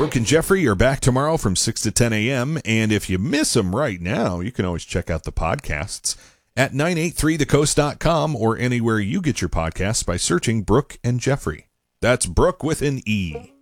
Brooke and Jeffrey are back tomorrow from 6 to 10 a.m., and if you miss them right now, you can always check out the podcasts at 983thecoast.com or anywhere you get your podcasts by searching Brooke and Jeffrey. That's Brooke with an E.